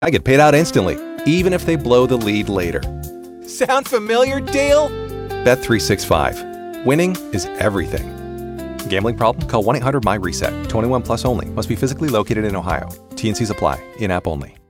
I get paid out instantly, even if they blow the lead later. Sound familiar, Dale? Bet365. Winning is everything. Gambling problem? Call 1-800-MY-RESET. 21 plus only. Must be physically located in Ohio. T&Cs apply. In-app only.